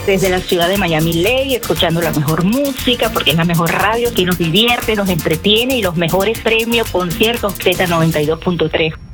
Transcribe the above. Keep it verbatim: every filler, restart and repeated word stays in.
desde la ciudad de Miami Lake, escuchando la mejor música, porque es la mejor radio que nos divierte, nos entretiene y los mejores premios, conciertos, Z noventa y dos punto tres.